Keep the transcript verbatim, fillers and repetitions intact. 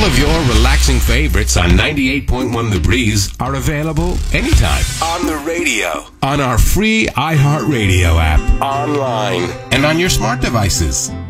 of your relaxing favorites on ninety-eight point one The Breeze are available anytime. On the radio, on our free iHeartRadio app, online, and on your smart devices.